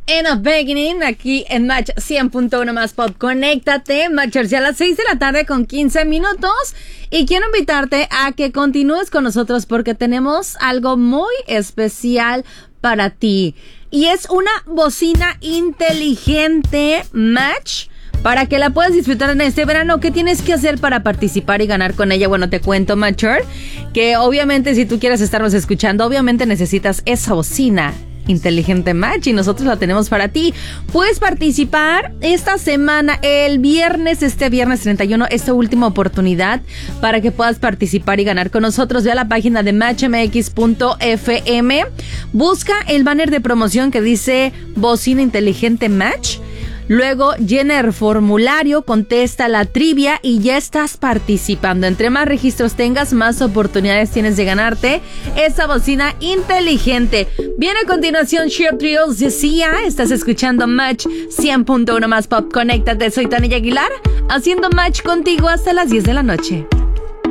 In a beginning, aquí en Match 100.1 más pop. Conéctate, Matchers, ya a las 6 de la tarde con 15 minutos. Y quiero invitarte a que continúes con nosotros porque tenemos algo muy especial para ti. Y es una bocina inteligente Match para que la puedas disfrutar en este verano. ¿Qué tienes que hacer para participar y ganar con ella? Bueno, te cuento, Matcher, que obviamente si tú quieres estarnos escuchando, obviamente necesitas esa bocina inteligente Match y nosotros la tenemos para ti. Puedes participar esta semana, el viernes 31, esta última oportunidad para que puedas participar y ganar con nosotros. Ve a la página de matchmx.fm, busca el banner de promoción que dice bocina inteligente Match. Luego llena el formulario, contesta la trivia y ya estás participando. Entre más registros tengas, más oportunidades tienes de ganarte esa bocina inteligente. Viene a continuación Sheer Thrills de Sia. Estás escuchando Match 100.1 más pop. Conéctate, soy Tania Aguilar, haciendo match contigo hasta las 10 de la noche.